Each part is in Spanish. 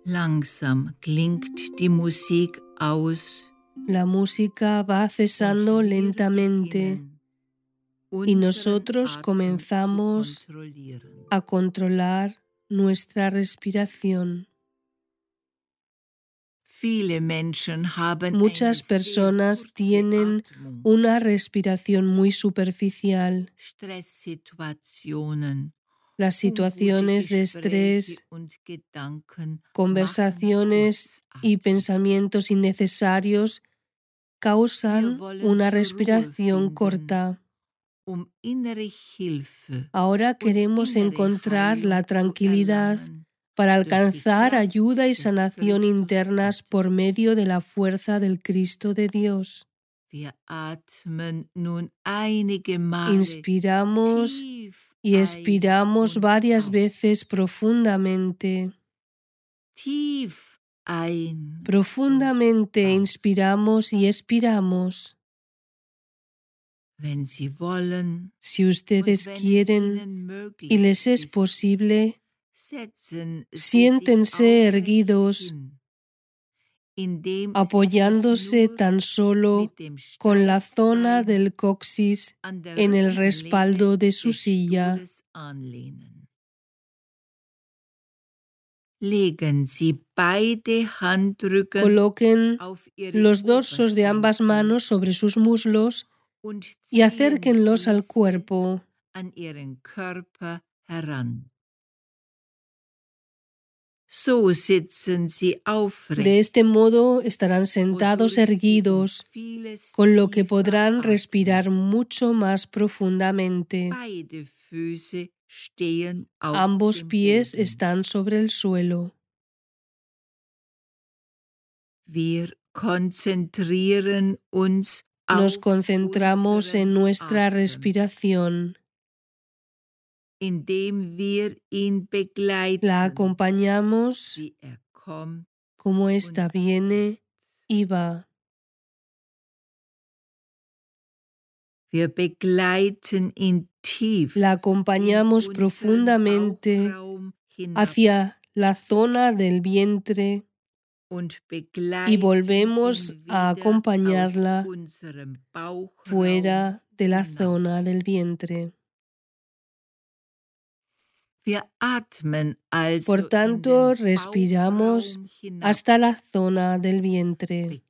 Langsam klingt die Musik aus. La música va cesando lentamente y nosotros comenzamos a controlar nuestra respiración. Muchas personas tienen una respiración muy superficial. Las situaciones de estrés, conversaciones y pensamientos innecesarios causan una respiración corta. Ahora queremos encontrar la tranquilidad para alcanzar ayuda y sanación internas por medio de la fuerza del Cristo de Dios. Inspiramos y expiramos varias veces profundamente. Profundamente inspiramos y expiramos. Si ustedes quieren y les es posible, siéntense erguidos, apoyándose tan solo con la zona del coxis en el respaldo de su silla. Coloquen los dorsos de ambas manos sobre sus muslos y acérquenlos al cuerpo. De este modo estarán sentados erguidos, con lo que podrán respirar mucho más profundamente. Ambos pies están sobre el suelo. Nos concentramos en nuestra respiración. La acompañamos como ésta viene y va. La acompañamos profundamente hacia la zona del vientre y volvemos a acompañarla fuera de la zona del vientre. Por tanto, respiramos hasta la zona del vientre.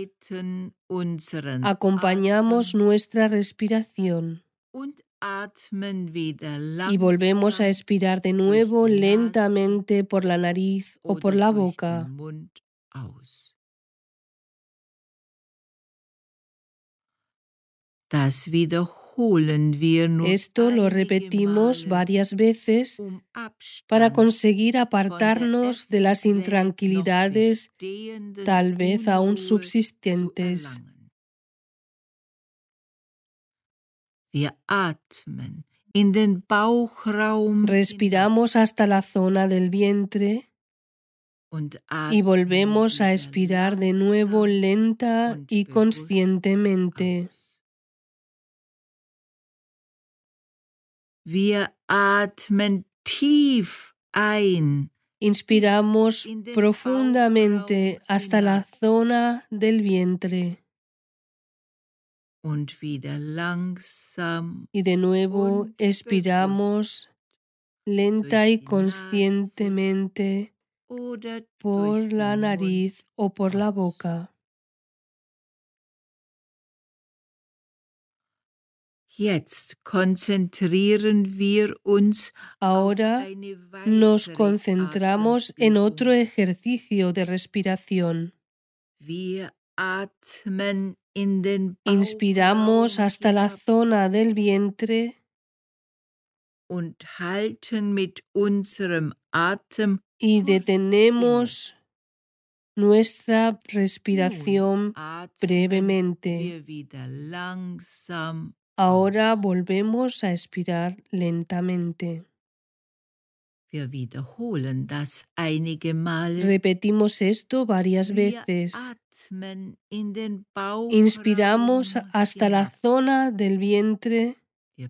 Acompañamos nuestra respiración y volvemos a expirar de nuevo lentamente por la nariz o por la boca. Esto lo repetimos varias veces para conseguir apartarnos de las intranquilidades tal vez aún subsistentes. Respiramos hasta la zona del vientre y volvemos a expirar de nuevo lenta y conscientemente. Inspiramos profundamente hasta la zona del vientre. Y de nuevo expiramos lenta y conscientemente por la nariz o por la boca. Ahora nos concentramos en otro ejercicio de respiración. Inspiramos hasta la zona del vientre y detenemos nuestra respiración brevemente. Ahora volvemos a expirar lentamente. Repetimos esto varias veces. Inspiramos hasta la zona del vientre,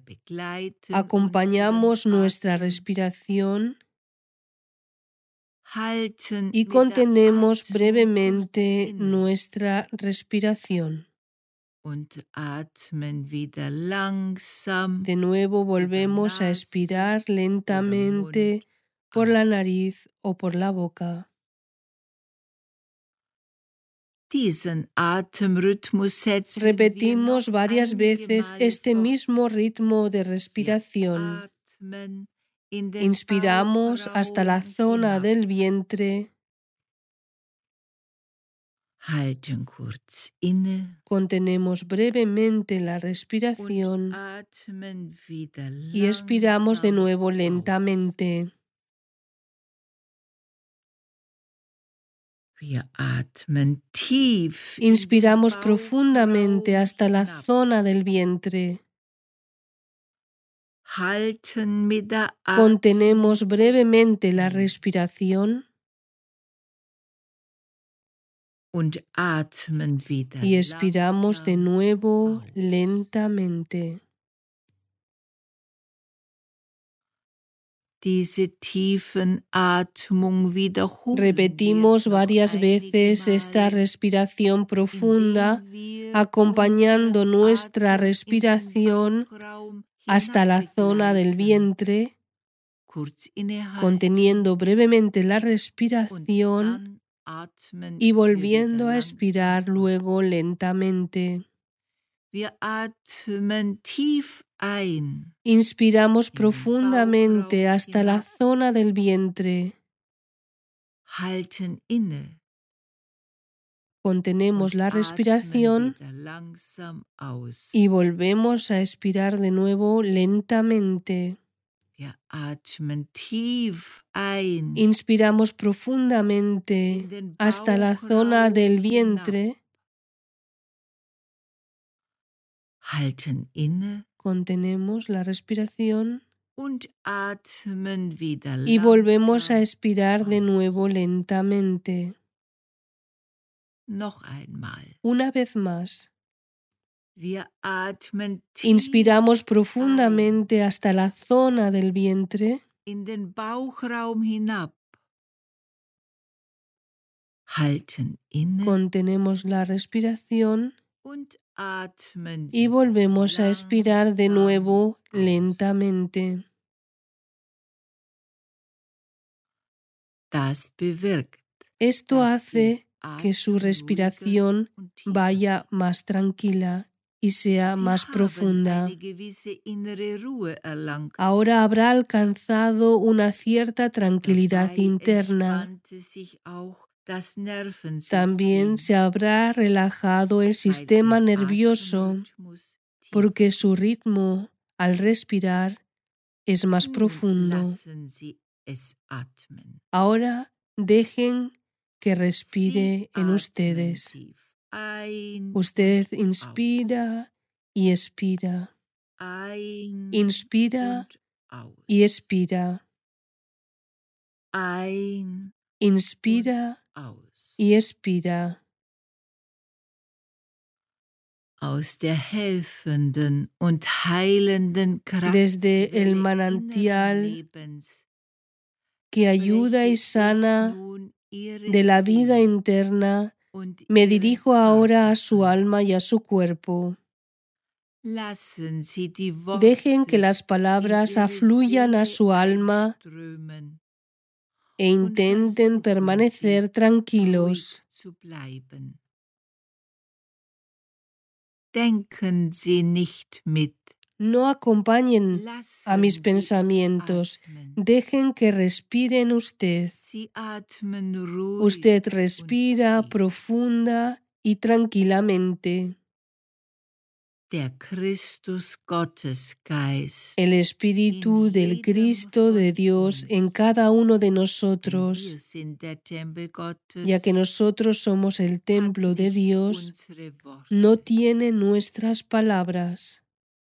acompañamos nuestra respiración y contenemos brevemente nuestra respiración. De nuevo volvemos a expirar lentamente por la nariz o por la boca. Repetimos varias veces este mismo ritmo de respiración. Inspiramos hasta la zona del vientre. Contenemos brevemente la respiración y expiramos de nuevo lentamente. Inspiramos profundamente hasta la zona del vientre. Contenemos brevemente la respiración y expiramos de nuevo lentamente. Repetimos varias veces esta respiración profunda, acompañando nuestra respiración hasta la zona del vientre, conteniendo brevemente la respiración y volviendo a expirar luego lentamente. Inspiramos profundamente hasta la zona del vientre. Contenemos la respiración y volvemos a expirar de nuevo lentamente. Inspiramos profundamente hasta la zona del vientre. Contenemos la respiración y volvemos a expirar de nuevo lentamente. Una vez más. Inspiramos profundamente hasta la zona del vientre. Contenemos la respiración y volvemos a expirar de nuevo lentamente. Esto hace que su respiración vaya más tranquila y sea más profunda. Ahora habrá alcanzado una cierta tranquilidad interna. También se habrá relajado el sistema nervioso, porque su ritmo al respirar es más profundo. Ahora dejen que respire en ustedes. Usted inspira y expira. Inspira y expira. Inspira y expira. Desde el manantial que ayuda y sana de la vida interna, me dirijo ahora a su alma y a su cuerpo. Dejen que las palabras afluyan a su alma e intenten permanecer tranquilos. No acompañen a mis pensamientos. Dejen que respiren usted. Usted respira profunda y tranquilamente. El Espíritu del Cristo de Dios en cada uno de nosotros, ya que nosotros somos el templo de Dios, no tiene nuestras palabras.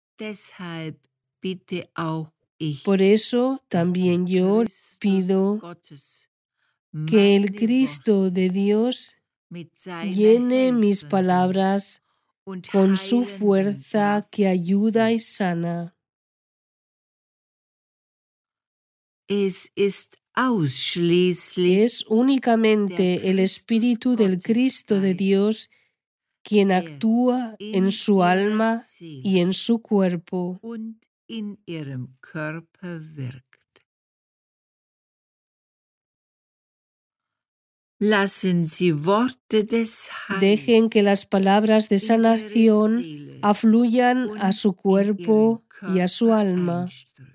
Por eso también yo pido que el Cristo de Dios llene mis palabras con su fuerza que ayuda y sana. Es únicamente el Espíritu del Cristo de Dios quien actúa en su alma y en su cuerpo. Dejen que las palabras de sanación afluyan a su cuerpo y a su alma.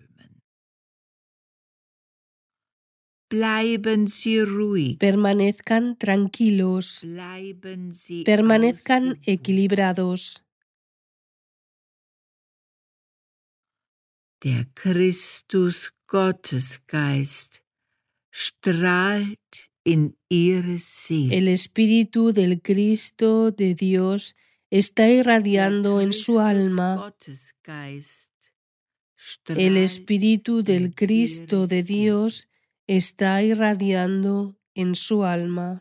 Permanezcan tranquilos, permanezcan equilibrados. Der Christus Gottesgeist strahlt in ihre Seele. El Espíritu del Cristo de Dios está irradiando en su alma. El Espíritu del Cristo de Dios está irradiando en su alma.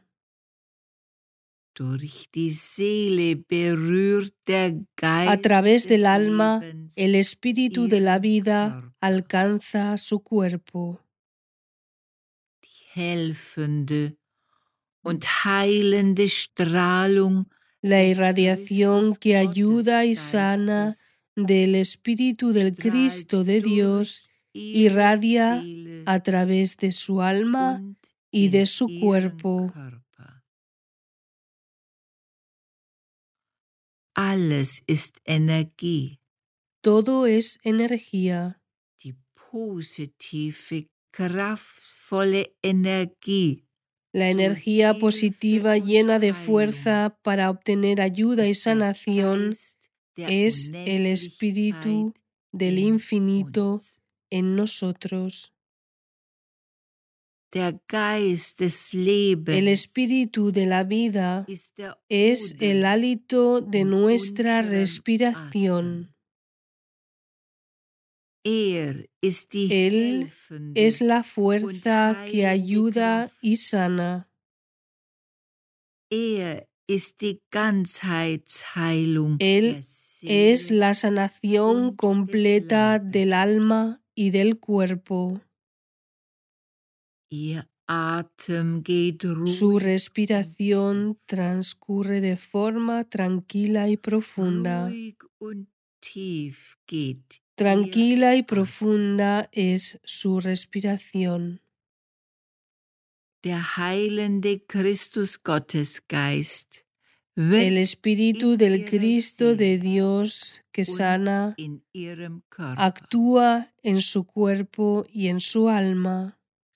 A través del alma, el Espíritu de la vida alcanza su cuerpo. La irradiación que ayuda y sana del Espíritu del Cristo de Dios irradia a través de su alma y de su cuerpo. Alles ist Energie. Todo es energía. Die positive, kraftvolle Energie. La energía positiva llena de fuerza para obtener ayuda y sanación es el Espíritu del infinito en nosotros. El Espíritu de la vida es el hálito de nuestra respiración. Él es la fuerza que ayuda y sana. Él es la sanación completa del alma y del cuerpo. Su respiración transcurre de forma tranquila y profunda. Tranquila y profunda es su respiración. El Espíritu del Cristo de Dios que sana actúa en su cuerpo y en su alma.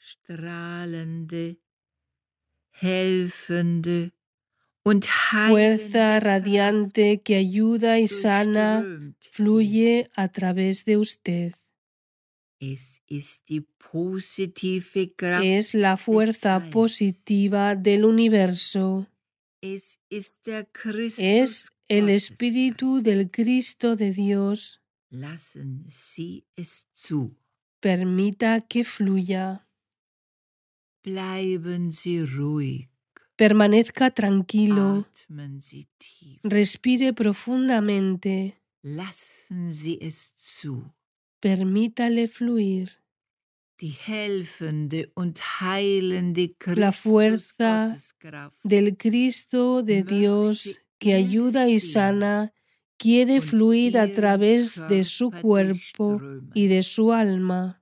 Fuerza radiante que ayuda y sana fluye a través de usted. Es la fuerza positiva del universo. Es el Espíritu del Cristo de Dios. Permita que fluya. Permanezca tranquilo. Respire profundamente. Permítale fluir. La fuerza del Cristo de Dios que ayuda y sana quiere fluir a través de su cuerpo y de su alma.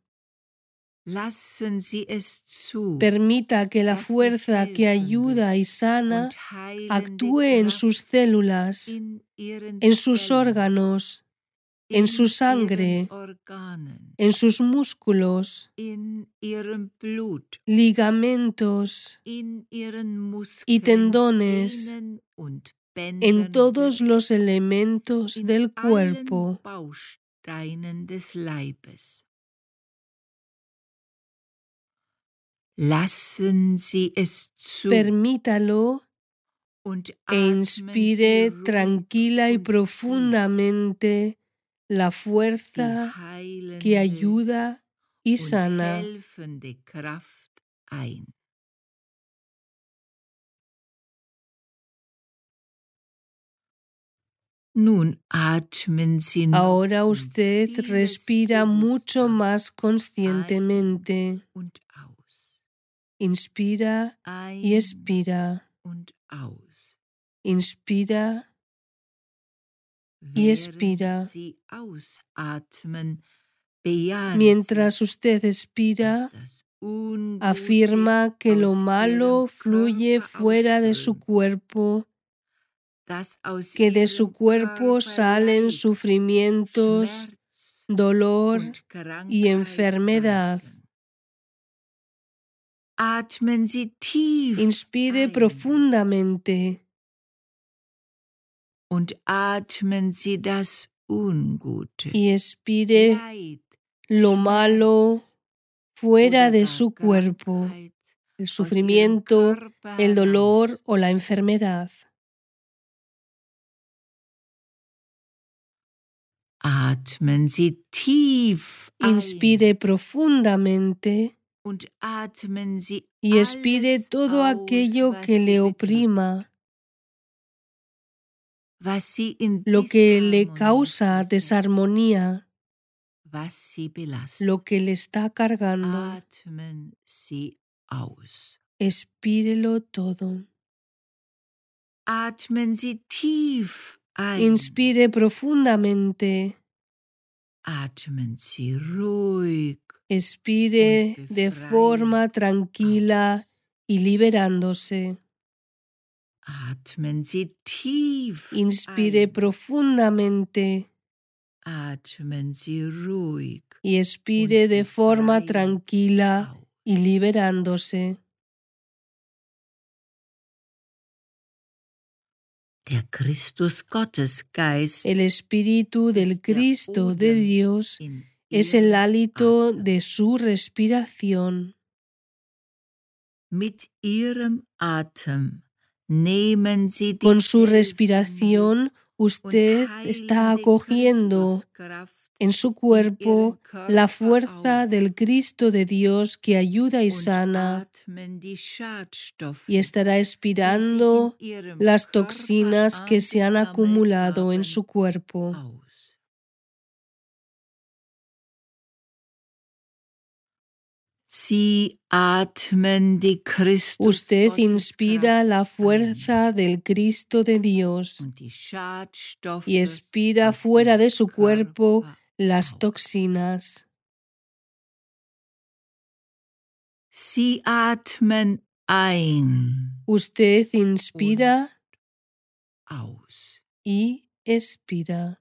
Permita que la fuerza que ayuda y sana actúe en sus células, en sus órganos, en su sangre, en sus músculos, ligamentos y tendones, en todos los elementos del cuerpo. Permítalo e inspire tranquila y profundamente la fuerza que ayuda y sana. Ahora usted respira mucho más conscientemente. Inspira y expira. und aus. Inspira y expira. Während Sie ausatmen, bejahen Mientras Sie, usted dass expira, das Ungute afirma que lo aus malo Ihrem fluye Körper fuera de su ausströmt, cuerpo, dass aus que de su Ihrem cuerpo Körper salen Leid, sufrimientos, Schmerz dolor und y Krankheit enfermedad. weichen. Atmen Sie tief Inspire ein profundamente und atmen Sie das Ungute, y expire Leid, lo malo Schmerz fuera oder de gar su cuerpo, Krankheit el aus Ihrem sufrimiento, Körper el dolor heraus. o la enfermedad. Atmen Sie tief ein Inspire profundamente und atmen Sie y expire alles todo aus, aquello que was Sie le bedrückt, oprima, was Sie in lo que le Disharmonie causa versetzt, desarmonía, was Sie belastet. lo que le está cargando. Atmen Sie aus. Expírelo todo. Atmen Sie tief ein. Inspire profundamente. Atmen Sie ruhig Expire und de befreit forma tranquila y liberándose. Atmen Sie tief Inspire ein. profundamente Atmen Sie ruhig y expire und de forma befreit tranquila aus. y liberándose. Der Christus-Gottesgeist El Espíritu del ist der Cristo de Odem Dios in es el Ihrem hálito Atem. de su respiración. Mit Ihrem Atem nehmen Sie die Con su helfende respiración, und usted está heilende acogiendo Christuskraft en su in cuerpo Ihren la Körper fuerza auf del Cristo de Dios que ayuda y und sana, atmen die Schadstoffe, y estará die sich in expirando Ihrem las Körper toxinas que se han angesammelt acumulado en haben, su cuerpo. aus. Sie atmen die Usted inspira la Christus-Gotteskraft fuerza del Cristo de Dios und die Schadstoffe y expira aus fuera Ihrem de su cuerpo Körper las aus. toxinas. Sie atmen ein, Usted inspira aus. y expira.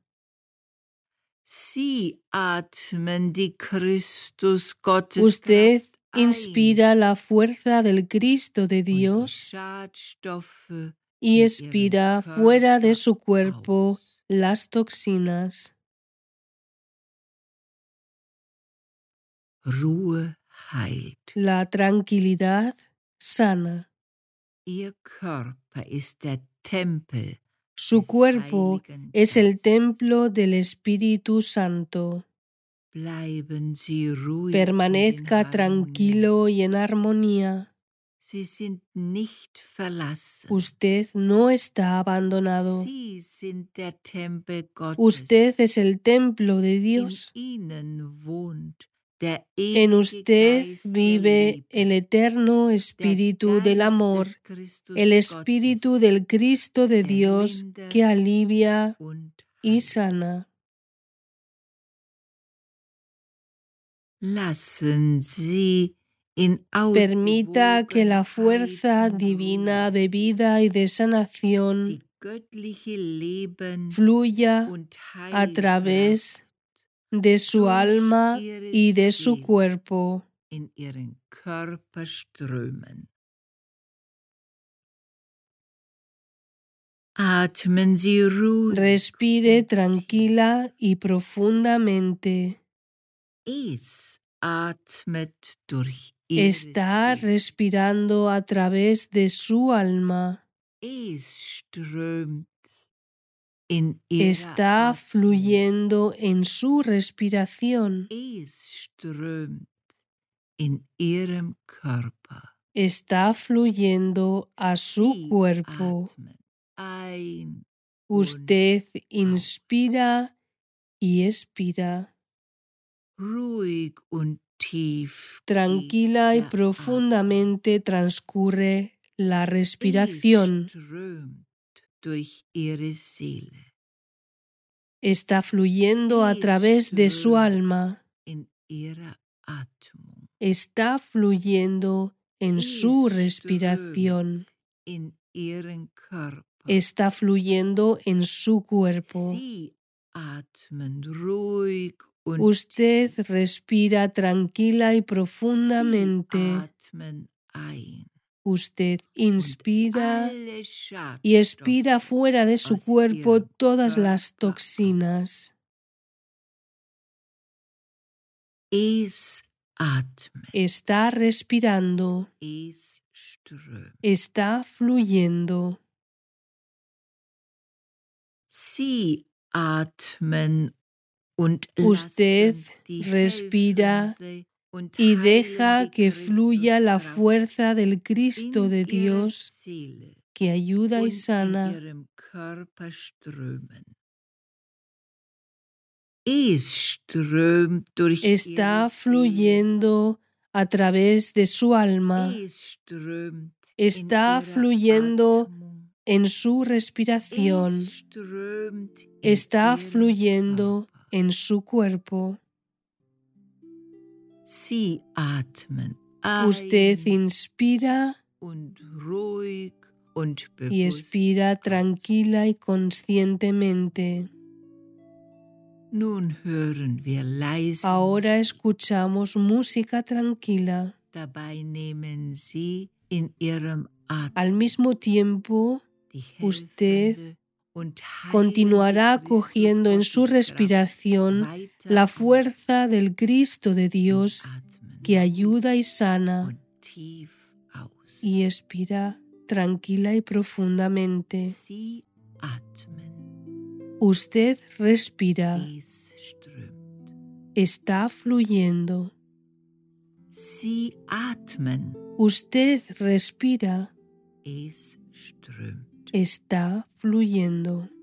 Sie atmen die Usted Christus-Gotteskraft ein inspira la fuerza del Cristo de und die Dios Schadstoffe y in Ihrem expira fuera de Körper su cuerpo aus. las toxinas. Ruhe heilt. La tranquilidad sana. Ihr Körper ist der Tempel Su des cuerpo Heiligen es el Geistes. templo del Espíritu Santo. Bleiben Sie ruhig und in Permanezca Harmonie. tranquilo y en armonía. Sie sind nicht verlassen. Usted no está abandonado. Sie sind der Tempel Gottes. Usted es el templo de In Dios. Ihnen wohnt der En ewige usted Geist der vive Liebe, el eterno der Espíritu del Geist amor, des Christus el Espíritu Gottes, del Cristo de der Dios lindert que alivia und y heilt. sana. Lassen Sie in Permita que la Ausgewogenheit fuerza und divina Ruhe de vida y de sanación die göttliche Lebens- fluya und a Heilkraft través de su durch alma ihre y de su Seele cuerpo. in Ihren Körper strömen. Atmen Sie ruhig Respire und tranquila y profundamente. Es atmet durch Ihre Está Seele. respirando a través de su alma. Es strömt in Ihrer Está Atmung. fluyendo en su respiración. Es strömt in Ihrem Körper. Está fluyendo a su Sie cuerpo. atmen ein Usted und inspira y expira. ruhig und Tranquila y profundamente transcurre la respiración. Está fluyendo a través de su alma. Está fluyendo en su respiración. Está fluyendo en su cuerpo. Usted respira tranquila y profundamente. Usted inspira y expira fuera de su cuerpo todas las toxinas. Está respirando. Está fluyendo. Usted respira y deja que fluya la fuerza del Cristo de Dios que ayuda y sana. Está fluyendo a través de su alma. Está fluyendo en su respiración. Está fluyendo en su cuerpo. Usted inspira y expira tranquila y conscientemente. Ahora escuchamos música tranquila. Al mismo tiempo, usted continuará cogiendo en su respiración la fuerza del Cristo de Dios que ayuda y sana, y expira tranquila y profundamente. Usted respira. Está fluyendo. Usted respira. Está fluyendo.